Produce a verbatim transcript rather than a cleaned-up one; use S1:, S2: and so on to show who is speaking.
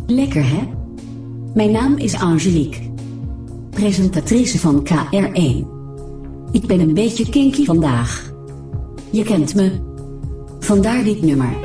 S1: Lekker hè? Mijn naam is Angelique, presentatrice van K R één. Ik ben een beetje kinky vandaag. Je kent me. Vandaar dit nummer.